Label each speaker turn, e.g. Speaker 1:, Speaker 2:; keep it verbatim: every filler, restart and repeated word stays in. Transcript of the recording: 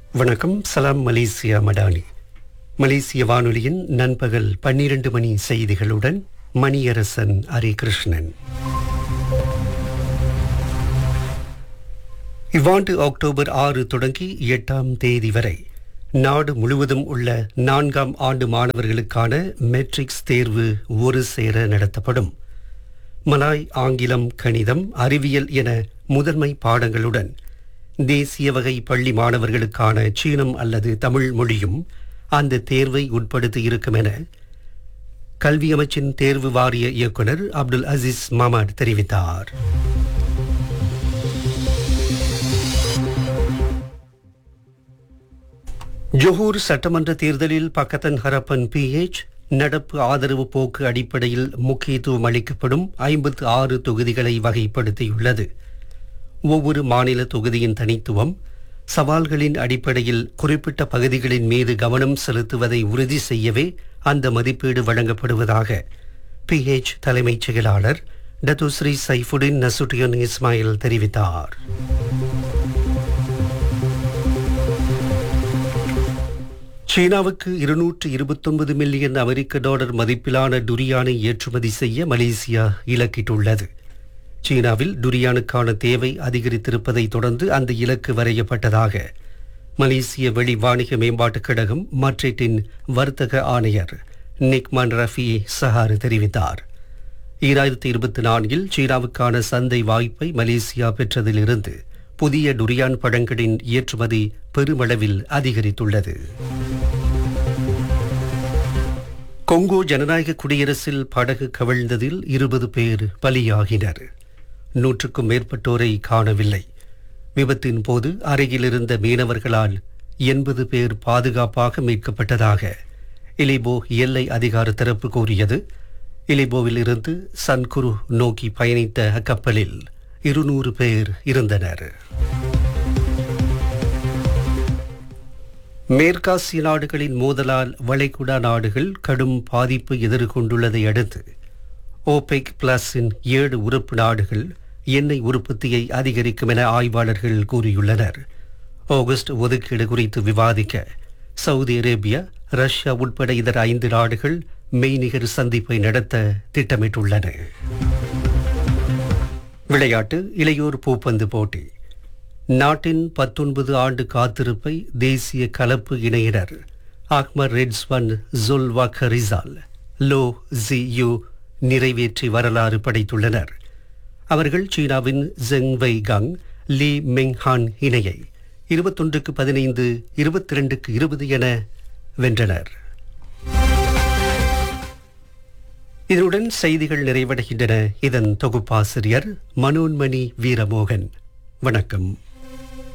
Speaker 1: வணக்கம். சலாம் மலேசியா மடானி. மலேசிய வானொலியின் நண்பகல் பன்னிரண்டு மணி செய்திகளுடன் மணியரசன் ஹரிகிருஷ்ணன். இவ்வாண்டு அக்டோபர் ஆறு தொடங்கி எட்டாம் தேதி வரை நாடு முழுவதும் உள்ள நான்காம் ஆண்டு மாணவர்களுக்கான மெட்ரிக்ஸ் தேர்வு ஒரு சேர நடத்தப்படும். மலாய், ஆங்கிலம், கணிதம், அறிவியல் என முதன்மை பாடங்களுடன் தேசிய வகை பள்ளி மாணவர்களுக்கான சீனம் அல்லது தமிழ் மொழியும் அந்த தேர்வை உட்படுத்தி இருக்கும் என கல்வி அமைச்சின் தேர்வு வாரிய இயக்குனர் அப்துல் அசீஸ் மமாட் தெரிவித்தார். ஜொஹூர் சட்டமன்ற தேர்தலில் பக்கத்தன் ஹரப்பன் பிஎச் நடப்பு ஆதரவு போக்கு அடிப்படையில் முக்கியத்துவம் அளிக்கப்படும் ஐம்பத்து ஆறு தொகுதிகளை வகைப்படுத்தியுள்ளது. ஒவ்வொரு மாநில தொகுதியின் தனித்துவம், சவால்களின் அடிப்படையில் குறிப்பிட்ட பகுதிகளின் மீது கவனம் செலுத்துவதை உறுதி செய்யவே அந்த மதிப்பீடு வழங்கப்படுவதாக பிஎச் தலைமைச் செயலாளர் டத்துஸ்ரீ சைஃபுடின் நசுட்டியன் இஸ்மாயில் தெரிவித்தார். சீனாவுக்கு இருநூற்று இருபத்தொன்பது மில்லியன் அமெரிக்க டாலர் மதிப்பிலான டுரியானை ஏற்றுமதி செய்ய மலேசியா இலக்கிட்டுள்ளது. சீனாவில் டுரியானுக்கான தேவை அதிகரித்திருப்பதை தொடர்ந்து அந்த இலக்கு வரையப்பட்டதாக மலேசிய வெளி வாணிக மேம்பாட்டுக் கழகம் மட்ரிட்டின் வர்த்தக ஆணையர் நிக்மான் ரஃபி சஹார் தெரிவித்தார். ஈராயிரத்தி இருபத்தி நான்கில் சீனாவுக்கான சந்தை வாய்ப்பை மலேசியா பெற்றதிலிருந்து புதிய டுரியான் பழங்களின் ஏற்றுமதி பெருமளவில் அதிகரித்துள்ளது. கொங்கோ ஜனநாயக குடியரசில் படகு கவிழ்ந்ததில் இருபது பேர் பலியாகினர். நூற்றுக்கும் மேற்பட்டோரை காணவில்லை. விபத்தின் போது அருகில் இருந்த மீனவர்களால் எண்பது பேர் பாதுகாப்பாக மீட்கப்பட்டதாக இலிபோ எல்லை அதிகார தரப்பு கூறியது. இலிபோவில் இருந்து சன்குரு நோக்கி பயணித்த அக்கப்பலில் இருநூறு பேர் இருந்தனர். மேற்காசிய நாடுகளின் மோதலால் வளைகுடா நாடுகள் கடும் பாதிப்பு எதிர்கொண்டுள்ளதை அடுத்து ஓபெக் பிளஸின் ஏழு உறுப்பு நாடுகள் எண்ணெய் உற்பத்தியை அதிகரிக்கும் என ஆய்வாளர்கள் கூறியுள்ளனர். ஆகஸ்ட் ஒதுக்கீடு குறித்து விவாதிக்க சவுதி அரேபியா, ரஷ்யா உட்பட இதர ஐந்து நாடுகள் மெய்நிகர் சந்திப்பை நடத்த திட்டமிட்டுள்ளன. விளையாட்டு. இளையோர் பூப்பந்து போட்டி. நாட்டின் பத்தொன்பது ஆண்டு காத்திருப்பை தேசிய கலப்பு இணையினர் அஹ்மர் ரெட்ஸ்வன் ஜுல்வாக்கரிசால் லோ ஜியூ நிறைவேற்றி வரலாறு படைத்துள்ளனர். அவர்கள் சீனாவின் ஜெங் வைகாங் லீ மெங்ஹான் இணையை இருபத்தொன்றுக்கு பதினைந்து, இருபத்தி இரண்டுக்கு இருபது என வென்றனர். இதனுடன் செய்திகள் நிறைவடைகின்றன. இதன் தொகுப்பாசிரியர் மனோன்மணி வீரமோகன். வணக்கம்.